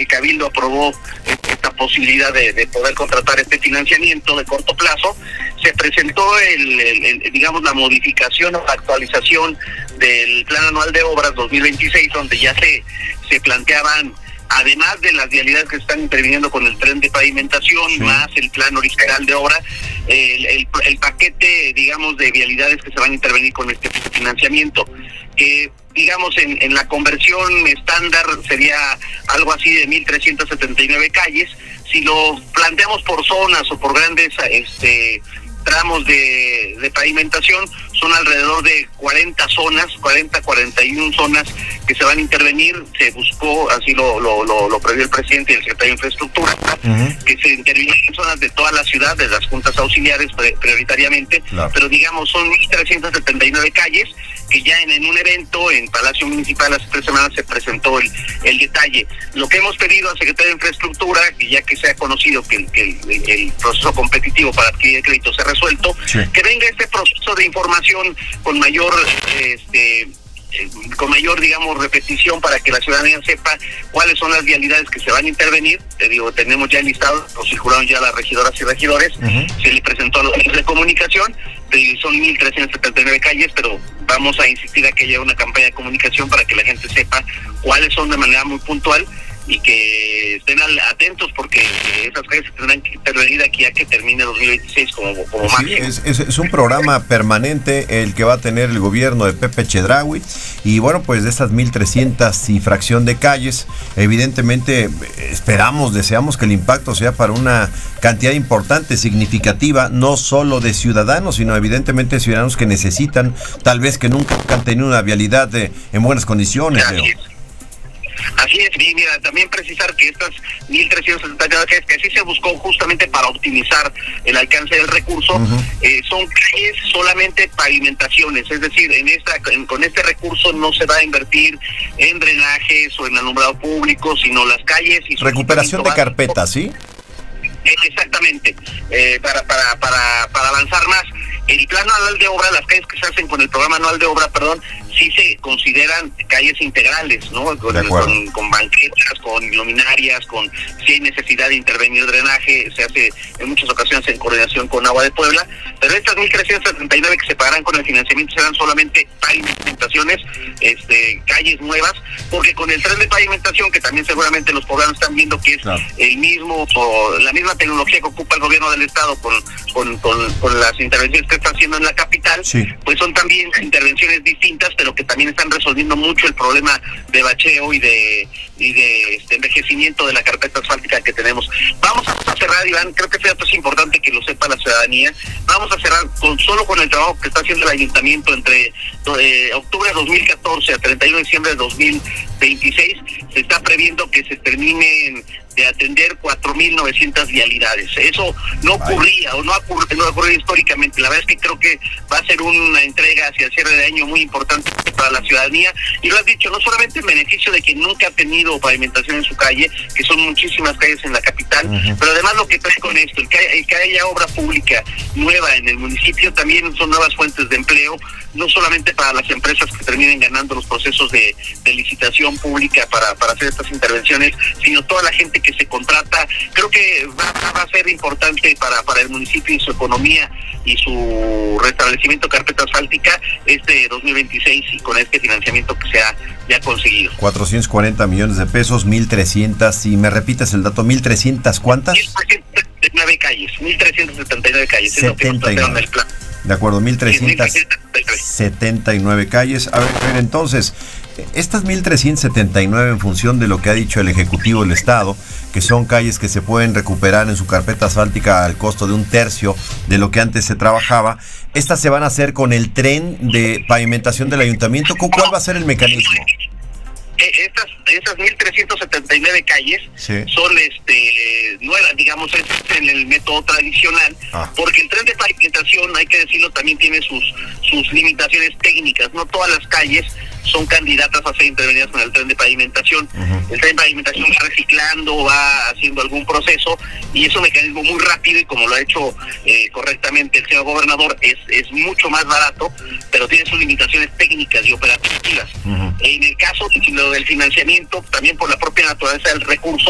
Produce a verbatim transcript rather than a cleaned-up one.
el Cabildo aprobó esta posibilidad de, de poder contratar este financiamiento de corto plazo, se presentó el, el, el digamos la modificación o la actualización del Plan Anual de Obras dos mil veintiséis, donde ya se se planteaban, además de las vialidades que están interviniendo con el tren de pavimentación, sí, más el plan original de obra, el, el, el paquete, digamos, de vialidades que se van a intervenir con este financiamiento, que digamos en, en la conversión estándar sería algo así de mil trescientas setenta y nueve calles. Si lo planteamos por zonas o por grandes este tramos de, de pavimentación, son alrededor de cuarenta zonas, cuarenta, cuarenta y una zonas que se van a intervenir. Se buscó, así lo lo, lo, lo previó el presidente y el secretario de Infraestructura, uh-huh, que se intervienen en zonas de toda la ciudad, de las juntas auxiliares prioritariamente, claro, pero digamos son mil trescientas setenta y nueve calles, que ya en, en un evento en Palacio Municipal hace tres semanas se presentó el, el detalle. Lo que hemos pedido al secretario de Infraestructura, que ya que se ha conocido que, el, que el, el proceso competitivo para adquirir el crédito se ha resuelto, sí, que venga este proceso de información con mayor este con mayor, digamos, repetición para que la ciudadanía sepa cuáles son las vialidades que se van a intervenir. Te digo, tenemos ya el listado, lo circularon ya las regidoras y regidores, uh-huh, se le presentó a los medios de comunicación, son mil trescientas setenta y nueve calles, pero vamos a insistir a que haya una campaña de comunicación para que la gente sepa cuáles son de manera muy puntual y que estén atentos, porque esas calles tendrán que intervenir aquí a que termine dos mil veintiséis como, como sí, máximo. Es, es, es un programa permanente el que va a tener el gobierno de Pepe Chedraui, y bueno, pues de esas mil trescientas y fracción de calles, evidentemente esperamos, deseamos que el impacto sea para una cantidad importante, significativa, no solo de ciudadanos, sino evidentemente de ciudadanos que necesitan, tal vez que nunca han tenido una vialidad de, en buenas condiciones, Leo. Así es, y mira, también precisar que estas mil trescientas setenta y nueve calles, que así se buscó justamente para optimizar el alcance del recurso, uh-huh, eh, son calles solamente pavimentaciones, es decir, en esta en, con este recurso no se va a invertir en drenajes o en alumbrado público, sino las calles y su recuperación de carpetas, ¿sí? Exactamente, eh, para, para, para, para avanzar más. El plan anual de obra, las calles que se hacen con el programa anual de obra, perdón, sí se consideran calles integrales, ¿no? Con, con, con banquetas, con luminarias, con si hay necesidad de intervenir drenaje, se hace en muchas ocasiones en coordinación con Agua de Puebla, pero estas mil trescientas setenta y nueve que se pagarán con el financiamiento serán solamente pavimentaciones, este, calles nuevas, porque con el tren de pavimentación, que también seguramente los poblanos están viendo que es claro, el mismo, o la misma tecnología que ocupa el gobierno del estado con, con, con, con las intervenciones que está haciendo en la capital, sí, pues son también intervenciones distintas, pero que también están resolviendo mucho el problema de bacheo y de y de este envejecimiento de la carpeta asfáltica que tenemos. Vamos a cerrar, Iván, creo que esto es importante que lo sepa la ciudadanía. Vamos a cerrar con solo con el trabajo que está haciendo el ayuntamiento entre eh, octubre de dos mil catorce a treinta y uno de diciembre de dos mil veintiséis. Se está previendo que se terminen de atender cuatro mil novecientas vialidades. Eso no ocurría o no ha ocurrido, no ha ocurrido históricamente. La verdad es que creo que va a ser una entrega hacia el cierre de año muy importante para la ciudadanía, y lo has dicho, no solamente en beneficio de quien nunca ha tenido pavimentación en su calle, que son muchísimas calles en la capital, uh-huh, pero además lo que trae con esto, el que, el que haya obra pública nueva en el municipio, también son nuevas fuentes de empleo, no solamente para las empresas que terminen ganando los procesos de, de licitación pública para, para hacer estas intervenciones, sino toda la gente que se contrata. Creo que va, va a ser importante para, para el municipio y su economía y su restablecimiento de carpeta asfáltica este dos mil veintiséis, y con este financiamiento que se ha ya conseguido. cuatrocientos cuarenta millones de pesos, mil trescientas, y me repites el dato, mil trescientas, ¿cuántas? mil trescientas setenta y nueve calles, mil trescientas setenta y nueve calles, es lo que nos plantearon el plan. De acuerdo, mil trescientas setenta y nueve calles. A ver, a ver, entonces, estas mil trescientas setenta y nueve, en función de lo que ha dicho el Ejecutivo del Estado, que son calles que se pueden recuperar en su carpeta asfáltica al costo de un tercio de lo que antes se trabajaba, estas se van a hacer con el tren de pavimentación del ayuntamiento. ¿Cuál va a ser el mecanismo? Estas, esas mil trescientas setenta y nueve calles, sí, son este nuevas, digamos, es en el método tradicional, ah, porque el tren de pavimentación, hay que decirlo, también tiene sus sus limitaciones técnicas. No todas las calles son candidatas a ser intervenidas con el tren de pavimentación. Uh-huh. El tren de pavimentación va reciclando, va haciendo algún proceso, y es un mecanismo muy rápido, y como lo ha hecho eh, correctamente el señor gobernador, es, es mucho más barato, pero tiene sus limitaciones técnicas y operativas. Uh-huh. En el caso de lo del financiamiento, también por la propia naturaleza del recurso,